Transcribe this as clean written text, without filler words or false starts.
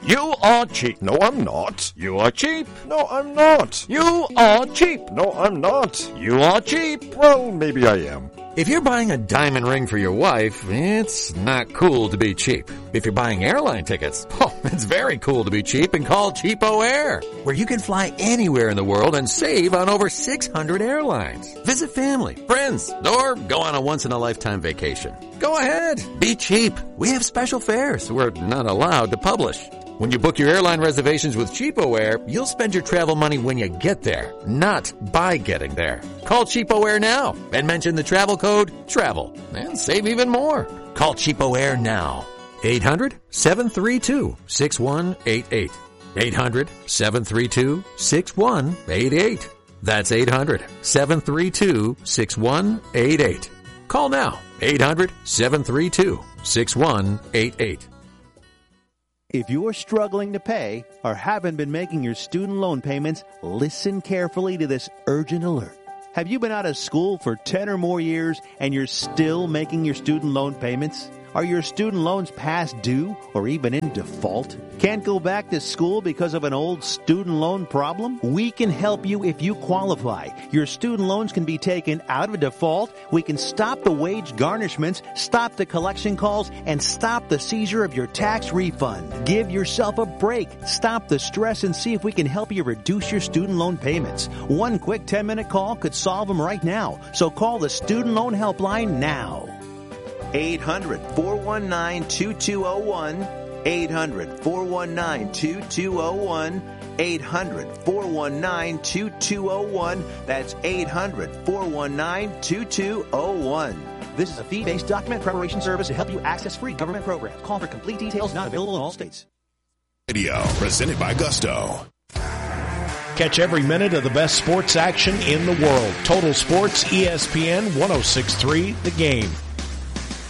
You are cheap. No, I'm not. You are cheap. No, I'm not. You are cheap. No, I'm not. You are cheap. Well, maybe I am. If you're buying a diamond ring for your wife, it's not cool to be cheap. If you're buying airline tickets, it's very cool to be cheap and call Cheapo Air, where you can fly anywhere in the world and save on over 600 airlines. Visit family, friends, or go on a once-in-a-lifetime vacation. Go ahead. Be cheap. We have special fares we're not allowed to publish. When you book your airline reservations with Cheapo Air, you'll spend your travel money when you get there, not by getting there. Call Cheapo Air now and mention the travel code TRAVEL and save even more. Call Cheapo Air now. 800-732-6188. 800-732-6188. That's 800-732-6188. Call now. 800-732-6188. If you're struggling to pay or haven't been making your student loan payments, listen carefully to this urgent alert. Have you been out of school for 10 or more years and you're still making your student loan payments? Are your student loans past due or even in default? Can't go back to school because of an old student loan problem? We can help you if you qualify. Your student loans can be taken out of default. We can stop the wage garnishments, stop the collection calls, and stop the seizure of your tax refund. Give yourself a break. Stop the stress and see if we can help you reduce your student loan payments. One quick 10-minute call could solve them right now. So call the Student Loan Helpline now. 800-419-2201. 800-419-2201. 800-419-2201. That's 800-419-2201. This is a fee-based document preparation service to help you access free government programs. Call for complete details. Not available in all states. Radio, presented by Gusto. Catch every minute of the best sports action in the world. Total Sports, ESPN 106.3, The Game.